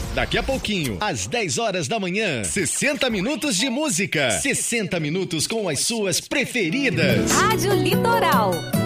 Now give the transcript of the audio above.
Daqui a pouquinho, às 10 horas da manhã, 60 minutos de música. 60 minutos com as suas preferidas. Rádio Litoral.